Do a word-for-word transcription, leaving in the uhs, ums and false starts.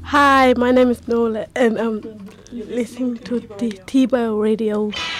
Hi, my name is Nola, and I'm listening to the T-Bell Radio.